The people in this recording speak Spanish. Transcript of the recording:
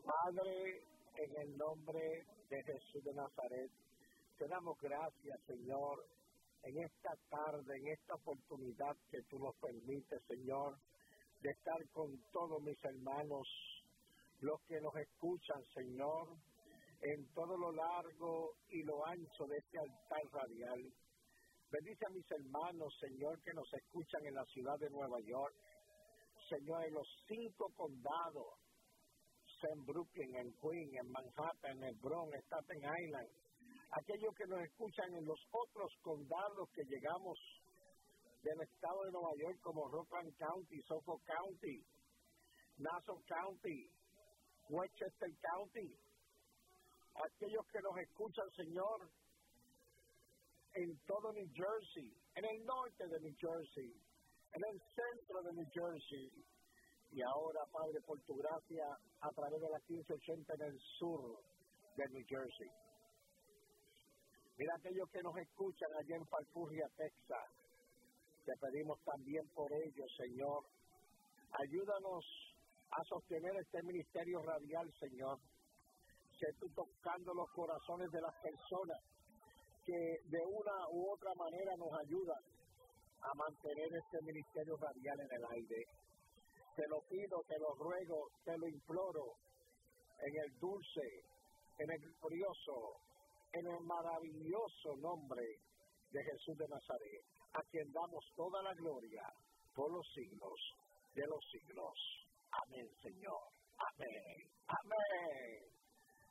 Padre, en el nombre de Jesús de Nazaret, te damos gracias, Señor, en esta tarde, en esta oportunidad que tú nos permites, Señor, de estar con todos mis hermanos, los que nos escuchan, Señor, en todo lo largo y lo ancho de este altar radial. Bendice a mis hermanos, Señor, que nos escuchan en la ciudad de Nueva York, Señor, en los 5 condados, en Brooklyn, en Queens, en Manhattan, en el Bronx, en Staten Island, aquellos que nos escuchan en los otros condados que llegamos del estado de Nueva York, como Rockland County, Suffolk County, Nassau County, Westchester County, aquellos que nos escuchan, Señor, en todo New Jersey, en el norte de New Jersey, en el centro de New Jersey, y ahora, Padre, por tu gracia, a través de la 1580 en el sur de New Jersey. Mira aquellos que nos escuchan allá en Falfurria, Texas. Te pedimos también por ellos, Señor. Ayúdanos a sostener este ministerio radial, Señor. Sé tú tocando los corazones de las personas que de una u otra manera nos ayudan a mantener este ministerio radial en el aire. Te lo pido, te lo ruego, te lo imploro, en el dulce, en el glorioso, en el maravilloso nombre de Jesús de Nazaret, a quien damos toda la gloria por los siglos de los siglos. Amén, Señor. Amén. Amén.